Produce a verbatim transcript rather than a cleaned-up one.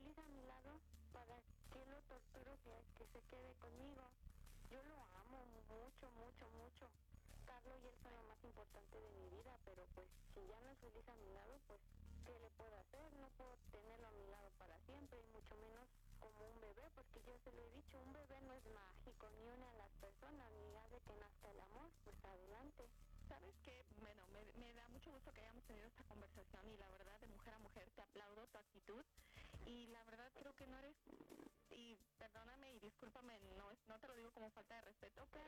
feliz a mi lado, ¿para qué lo torturo que, que se quede conmigo? Yo lo amo mucho, mucho, mucho. Carlos y él son lo más importante de mi vida, pero pues si ya no es feliz a mi lado, pues ¿qué le puedo hacer? No puedo tenerlo a mi lado para siempre, y mucho menos como un bebé, porque yo se lo he dicho, un bebé no es mágico, ni une a las personas, ni hace que nazca el amor, pues adelante. ¿Sabes qué? Bueno, me, me da mucho gusto que hayamos tenido esta conversación y la verdad, de mujer a mujer, te aplaudo tu actitud y la verdad creo que no eres, y perdóname y discúlpame, no, no te lo digo como falta de respeto, pero